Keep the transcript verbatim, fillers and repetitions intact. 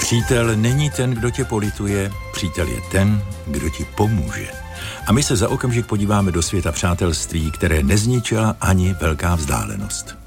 Přítel není ten, kdo tě polituje, přítel je ten, kdo ti pomůže. A my se za okamžik podíváme do světa přátelství, které nezničila ani velká vzdálenost.